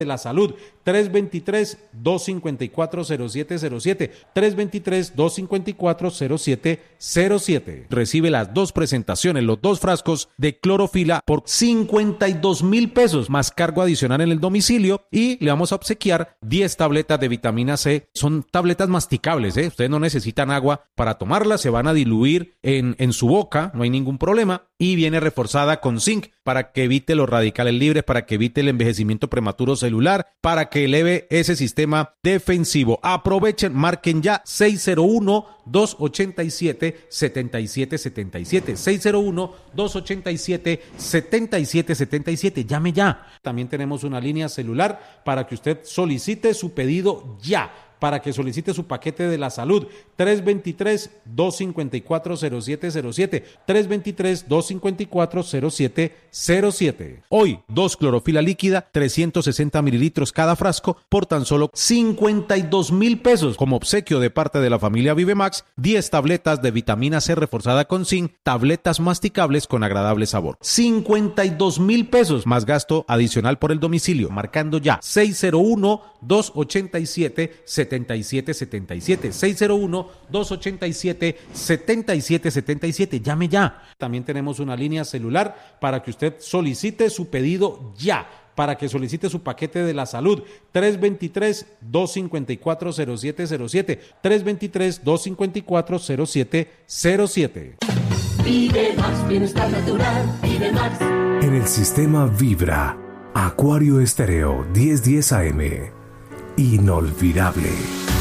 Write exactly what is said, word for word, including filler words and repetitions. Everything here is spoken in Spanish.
de la salud, tres dos tres, dos cinco cuatro, cero siete cero siete, tres dos tres, dos cinco cuatro, cero siete cero siete. Recibe las dos presentaciones, los dos frascos de clorofila por cincuenta y dos mil pesos, más cargo adicional en el domicilio, y le vamos a obsequiar diez tabletas de vitamina C. Son tabletas masticables, ¿eh? Ustedes no necesitan agua para tomarlas, se van a diluir en, en su boca, no hay ningún problema, y viene reforzada con zinc para que evite los radicales libres, para que evite el envejecimiento prematuro celular, para que eleve ese sistema defensivo. Aprovechen, marquen ya seis cero uno, dos ocho siete, siete siete siete siete, seis cero uno, dos ocho siete, siete siete siete siete. Llame ya. También tenemos una línea celular para que usted solicite su pedido ya, para que solicite su paquete de la salud, tres dos tres, dos cinco cuatro, cero siete cero siete, tres dos tres, dos cinco cuatro, cero siete cero siete. Hoy, dos clorofila líquida, trescientos sesenta mililitros cada frasco, por tan solo cincuenta y dos mil pesos. Como obsequio de parte de la familia Vivemax, diez tabletas de vitamina C reforzada con zinc, tabletas masticables con agradable sabor. cincuenta y dos mil pesos, más gasto adicional por el domicilio. Marcando ya, seis cero uno, dos ocho siete, siete siete siete siete, seis cero uno, dos ocho siete, siete siete siete siete. Llame ya. También tenemos una línea celular para que usted solicite su pedido ya, para que solicite su paquete de la salud, tres dos tres, dos cinco cuatro, cero siete cero siete, tres dos tres, dos cinco cuatro, cero siete cero siete. Vive Max, bienestar natural, Vive Max. En el sistema Vibra, Acuario Estéreo diez diez A M. Inolvidable.